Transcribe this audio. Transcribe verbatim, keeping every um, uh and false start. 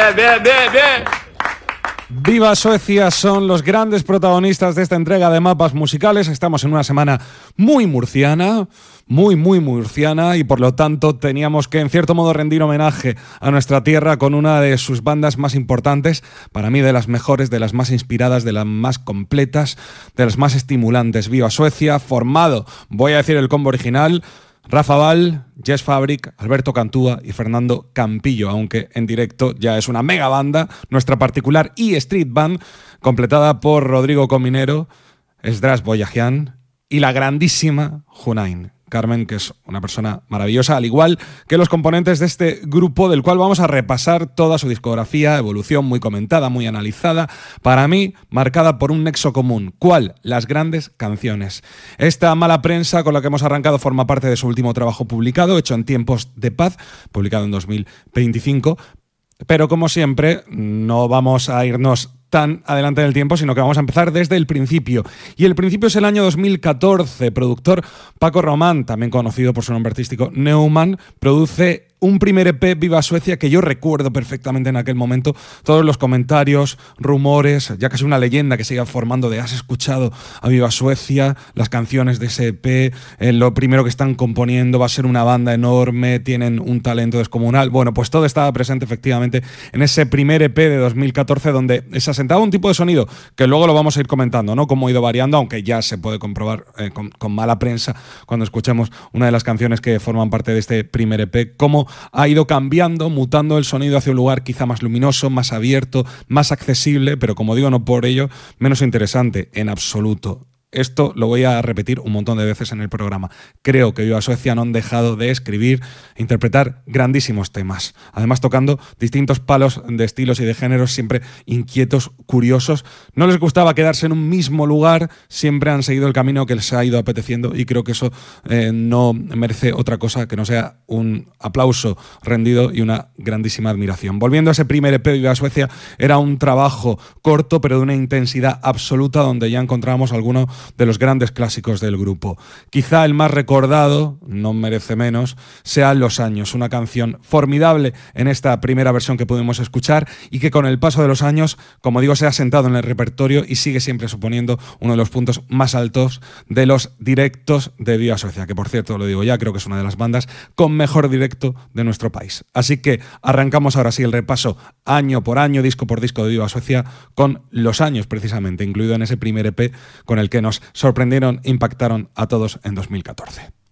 bien, bien, bien, bien. Viva Suecia son los grandes protagonistas de esta entrega de mapas musicales. Estamos en una semana muy murciana, muy, muy murciana, y por lo tanto teníamos que, en cierto modo, rendir homenaje a nuestra tierra con una de sus bandas más importantes, para mí de las mejores, de las más inspiradas, de las más completas, de las más estimulantes. Viva Suecia, formado, voy a decir el combo original: Rafa Val, Jess Fabric, Alberto Cantúa y Fernando Campillo, aunque en directo ya es una mega banda, nuestra particular E Street Band, completada por Rodrigo Cominero, Esdras Boyajian y la grandísima Junain Carmen, que es una persona maravillosa, al igual que los componentes de este grupo, del cual vamos a repasar toda su discografía, evolución muy comentada, muy analizada, para mí marcada por un nexo común. ¿Cuál? Las grandes canciones. Esta mala prensa con la que hemos arrancado forma parte de su último trabajo publicado, hecho en tiempos de paz, publicado en dos mil veinticinco, pero como siempre no vamos a irnos tan adelante del tiempo, sino que vamos a empezar desde el principio. Y el principio es el año dos mil catorce. Productor Paco Román, también conocido por su nombre artístico Neumann, produce un primer E P, Viva Suecia, que yo recuerdo perfectamente en aquel momento. Todos los comentarios, rumores, ya casi una leyenda que se iba formando de has escuchado a Viva Suecia, las canciones de ese E P, eh, lo primero que están componiendo, va a ser una banda enorme, tienen un talento descomunal. Bueno, pues todo estaba presente efectivamente en ese primer E P de dos mil catorce, donde se asentaba un tipo de sonido que luego lo vamos a ir comentando, ¿no? Cómo ha ido variando, aunque ya se puede comprobar eh, con, con mala prensa cuando escuchemos una de las canciones que forman parte de este primer E P, cómo ha ido cambiando, mutando el sonido hacia un lugar quizá más luminoso, más abierto, más accesible, pero como digo, no por ello menos interesante en absoluto. Esto lo voy a repetir un montón de veces en el programa. Creo que Viva Suecia no han dejado de escribir e interpretar grandísimos temas. Además, tocando distintos palos de estilos y de géneros, siempre inquietos, curiosos. No les gustaba quedarse en un mismo lugar, siempre han seguido el camino que les ha ido apeteciendo, y creo que eso eh, no merece otra cosa que no sea un aplauso rendido y una grandísima admiración. Volviendo a ese primer E P, Viva Suecia era un trabajo corto, pero de una intensidad absoluta, donde ya encontramos algunos de los grandes clásicos del grupo. Quizá el más recordado, no merece menos, sea Los Años, una canción formidable en esta primera versión que pudimos escuchar y que con el paso de los años, como digo, se ha sentado en el repertorio y sigue siempre suponiendo uno de los puntos más altos de los directos de Viva Suecia, que por cierto, lo digo ya, creo que es una de las bandas con mejor directo de nuestro país. Así que arrancamos ahora sí el repaso año por año, disco por disco de Viva Suecia, con Los Años precisamente, incluido en ese primer E P con el que nos sorprendieron, impactaron a todos en dos mil catorce.